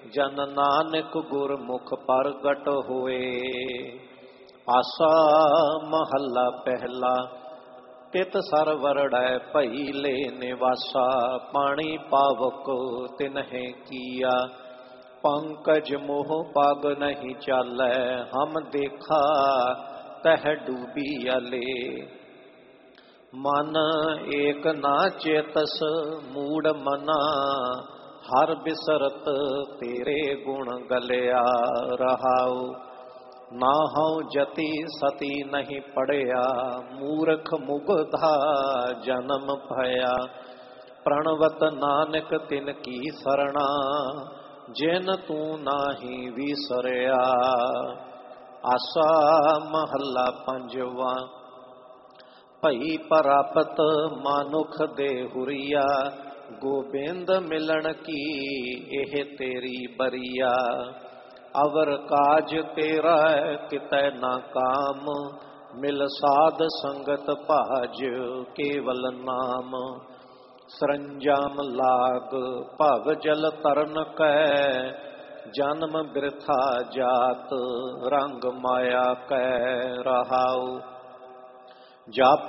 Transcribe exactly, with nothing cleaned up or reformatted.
ਜਨ ਨਾਨਕ ਗੁਰਮੁਖ ਪ੍ਰਗਟ ਹੋਏ। ਆਸਾ ਮਹੱਲਾ ਪਹਿਲਾ। ਤਿਤ ਸਰਵਰੜੈ ਭਈ ਲੈ ਨਿਵਾਸਾ, ਪਾਣੀ ਪਾਵਕ ਤਿਨਹਿ ਕੀਆ। ਪੰਕਜ ਮੋਹ ਪਗ ਨਹੀਂ ਚਾਲੈ, ਹਮ ਦੇਖਾ ਤਹ ਡੂਬੀ ਅਲੇ। ਮਨ ਏਕ ਨਾ ਚੇਤਸ ਮੂੜ ਮਨਾ, ਹਰ ਬਿਸਰਤ ਤੇਰੇ ਗੁਣ ਗਲਿਆ। ਰਹਾਉ ਨਾ ਹਉ ਜਤੀ ਸਤੀ ਨਹੀਂ ਪੜਿਆ, ਮੂਰਖ ਮੁਗਧਾ ਜਨਮ ਭਇਆ। ਪ੍ਰਣਵਤ ਨਾਨਕ ਤਿਨ ਕੀ ਸਰਣਾ, ਜਿਨ ਤੂੰ ਨਾਹੀ ਵਿਸਰਿਆ। ਆਸਾ ਮਹੱਲਾ ਪੰਜਵਾ। ਭਈ ਪ੍ਰਾਪਤ ਮਾਨੁਖ ਦੇ ਹੁਰੀਆ, ਗੋਬਿੰਦ ਮਿਲਣ ਕੀ ਇਹ ਤੇਰੀ ਬਰੀਆ। ਅਵਰ ਕਾਜ ਤੇਰਾ ਕਿਤੈ ਨਾ ਕਾਮ, ਮਿਲ ਸਾਧ ਸੰਗਤ ਭਾਜ ਕੇਵਲ ਨਾਮ। ਸਰੰਜਾਮ ਲਾਗ ਭਵ ਜਲ ਤਰਨ ਕੈ, ਜਨਮ ਬਿਰਥਾ ਜਾਤ ਰੰਗ ਮਾਇਆ ਕੈ। ਰਹਾਉ ਜਪ